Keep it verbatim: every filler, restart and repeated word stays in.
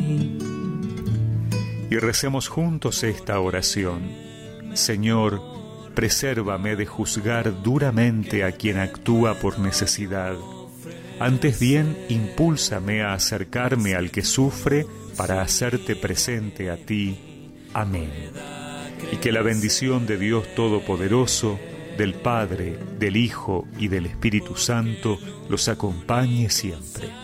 mí. Y recemos juntos esta oración. Señor, presérvame de juzgar duramente a quien actúa por necesidad. Antes bien, impúlsame a acercarme al que sufre para hacerte presente a ti. Amén. Y que la bendición de Dios Todopoderoso, del Padre, del Hijo y del Espíritu Santo los acompañe siempre.